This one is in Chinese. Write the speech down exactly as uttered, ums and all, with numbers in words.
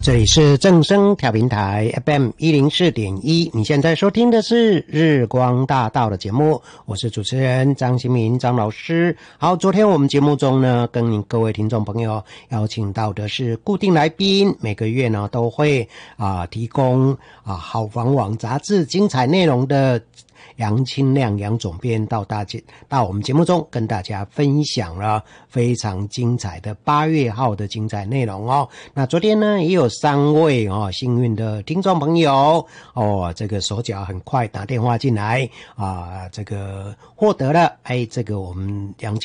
这里是正声调频台 F M 一零四点一，你现在收听的是日光大道的节目，我是主持人张新民张老师。好，昨天我们节目中呢，跟各位听众朋友邀请到的是固定来宾，每个月呢都会啊、呃、提供啊好房网杂志精彩内容的杨清亮杨总编到大节到我们节目中跟大家分享了非常精彩的八月号的精彩内容哦。那昨天呢也有三位哦幸运的听众朋友哦，这个手脚很快打电话进来啊，这个获得了哎这个我们杨清